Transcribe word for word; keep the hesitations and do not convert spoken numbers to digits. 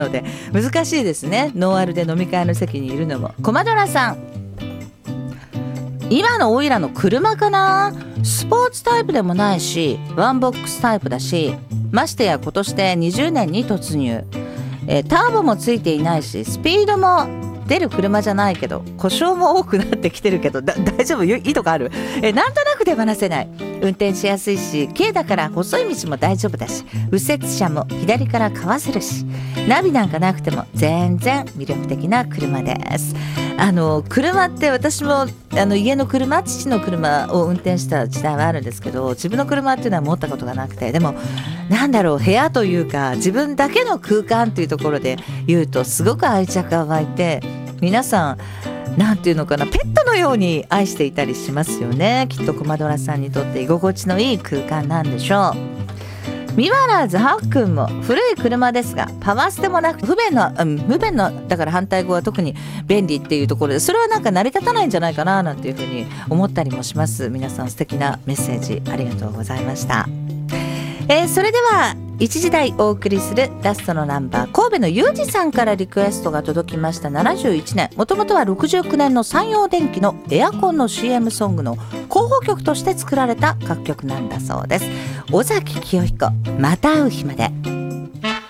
ので難しいですね。ノンアルで飲み会の席にいるのも。コマドラさん、今のオイラの車かな。スポーツタイプでもないしワンボックスタイプだし、ましてや今年でにじゅうねんに突入、えー、ターボもついていないしスピードも出る車じゃないけど故障も多くなってきてるけどだ大丈夫？いいとこある？えなんとなく手放せない。運転しやすいし軽だから細い道も大丈夫だし、右折車も左からかわせるし、ナビなんかなくても全然魅力的な車です。あの車って私もあの家の車、父の車を運転した時代はあるんですけど、自分の車っていうのは持ったことがなくて、でもなんだろう、部屋というか自分だけの空間というところで言うとすごく愛着が湧いて、皆さんなんていうのかな、ペットのように愛していたりしますよね。きっとコマドラさんにとって居心地のいい空間なんでしょう。ミワラーズハックンも古い車ですがパワーステもなく不便な、うん、不便な、だから反対語は特に便利っていうところで、それはなんか成り立たないんじゃないかななんていうふうに思ったりもします。皆さん素敵なメッセージありがとうございました。えー、それではいちじ台お送りするラストのナンバー、神戸のゆうじさんからリクエストが届きました。ななじゅういちねん、もともとはろくじゅうきゅうねんの山陽電機のエアコンの シーエム ソングの候補曲として作られた楽曲なんだそうです。尾崎紀世彦、また会う日まで。